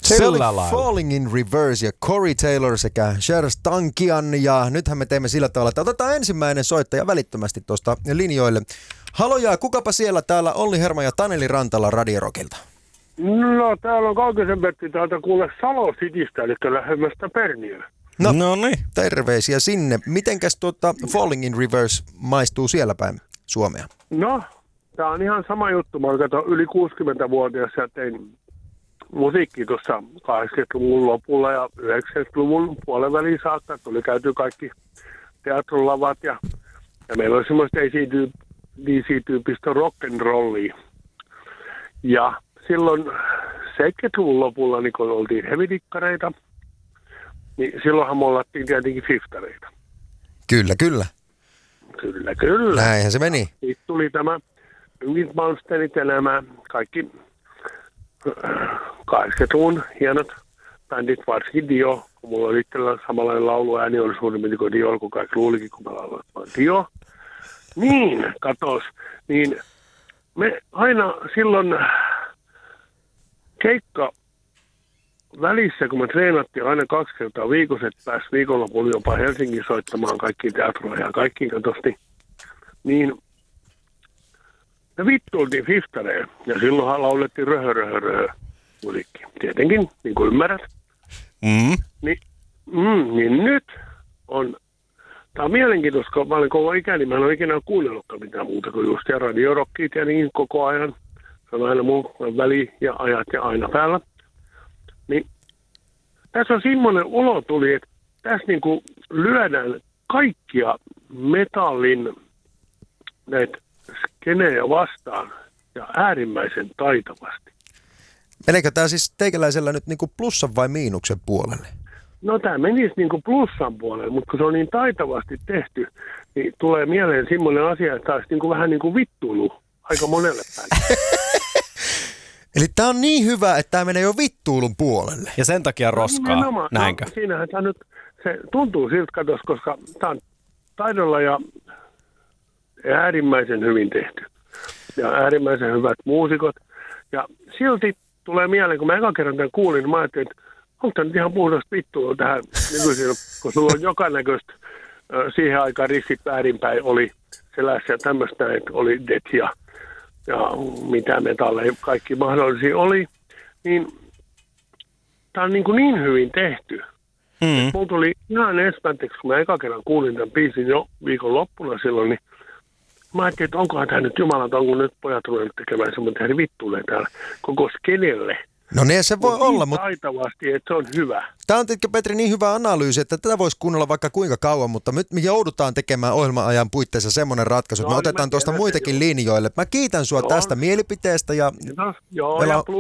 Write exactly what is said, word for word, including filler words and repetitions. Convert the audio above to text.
Se Sillä oli lailla. Falling in Reverse ja Corey Taylor sekä Shares Tankian. Ja nythän me teemme sillä tavalla, että otetaan ensimmäinen soittaja välittömästi tuosta linjoille. Haloja, kukapa siellä täällä Olli Herma ja Taneli Rantala Radio Rockilta? No, täällä on Kaukisen Pertti täältä kuule Salo Citystä, eli lähemmästä Perniöä. No, no niin. Terveisiä sinne. Mitenkäs tuota Falling in Reverse maistuu siellä päin Suomea? No, tää on ihan sama juttu. Mä olen yli kuusikymmentävuotias ja tein musiikki tuossa kahdeksankymmentäluvun lopulla ja yhdeksänkymmentäluvun puolen väliin saakka. Tuli käyty kaikki teatrolavat ja, ja meillä oli semmoista D C-tyyppistä rock'n'rollia. Ja silloin seitsemänkymmentäluvun lopulla, niin kun oltiin hevidikkareita, niin silloinhan me oltiin tietenkin fiftareita. Kyllä, kyllä. Kyllä, kyllä. Näinhän se meni. Sitten tuli tämä Yngit Malmsteenit ja nämä kaikki kahdeksankymmentäluvun hienot bändit, varsinkin Dio. Kun mulla oli itsellä samanlainen lauluääni, oli suurin kuin Dio, kun kaikki luulikin, kun mä lauloin Dio. Niin, katos. Niin me aina silloin keikka välissä, kun me treenattiin aina kaksi kertaa viikossa, että pääsi viikonlopulla jopa Helsingin soittamaan kaikkiin teatroihin ja kaikkiin katosti, niin me vittuiltiin fiftareen ja silloinhan laulettiin röhö, röhö, röhö musiikki. Tietenkin, niin kuin ymmärrät. Mm. Ni, mm, niin nyt on, tämä on mielenkiintoista, kun mä olen koko ikäni, mä en ole ikinä kuunnellutkaan mitään muuta kuin just ja radiorokkia tietenkin koko ajan. Se on aina mun väli ja ajat ja aina päällä. Niin tässä on semmoinen olo tuli, että tässä niinku lyödään kaikkia metallin näitä skenejä vastaan ja äärimmäisen taitavasti. Meneekö tämä siis teikäläisellä nyt niinku plussan vai miinuksen puolelle? No tämä menisi niinku plussan puolelle, mutta kun se on niin taitavasti tehty, niin tulee mieleen semmoinen asia, että olisi niinku vähän niin kuin vittuilu aika monelle päin. Eli tämä on niin hyvä, että tämä menee jo vittuulun puolelle. Ja sen takia roskaa, no, näinkö? No, siinähän tämä nyt, se tuntuu siltä, katos, koska tämä on taidolla ja äärimmäisen hyvin tehty. Ja äärimmäisen hyvät muusikot. Ja silti tulee mieleen, kun mä eka kerran tämän kuulin, niin mä ajattelin, että onko tämä nyt ihan puhdasta vittua tähän nykyisin, kun sulla on joka näköistä, siihen aikaan rissit väärinpäin oli selässä ja tämmöistä, että oli det ja ja mitä metalleja kaikki mahdollisia oli, niin tämä on niin, kuin niin hyvin tehty. Mm. Mulla tuli ihan ensimmäiseksi, kun mä eka kerran kuulin tämän biisin jo viikon loppuna silloin, niin mä ajattelin, että onkohan tämä nyt jumalaton, kun nyt pojat ruvetaan tekemään semmoinen eri vittuille täällä koko skenelle. No niin, se voi Mut olla, niin mutta taitavasti, että se on hyvä. tämä on tietenkin, Petri, niin hyvä analyysi, että tätä voisi kuunnella vaikka kuinka kauan, mutta nyt me joudutaan tekemään ohjelma-ajan puitteissa semmoinen ratkaisu, että No, me niin otetaan mä tuosta tiedän, muitakin joo. linjoille. Mä kiitän sua Joo. tästä mielipiteestä ja No, joo, meillä ja on plus